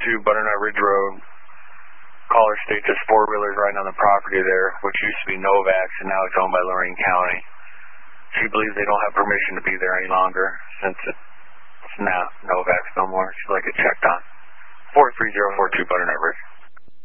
4-4-2 Butternut Ridge Road. Caller states there's four-wheelers riding on the property there, which used to be Novak's, and now it's owned by Lorain County. She believes they don't have permission to be there any longer since it's now Novak's no more. She'd like it checked on. 43042 Butternut Ridge.